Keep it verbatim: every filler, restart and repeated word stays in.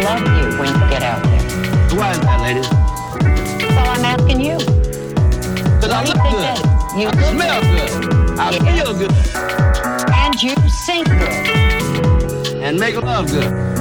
love you when you get out there. Why is that, ladies? So I'm asking you. Because I look good. You I smell good. I yeah. feel good. And you sing good. And make love good.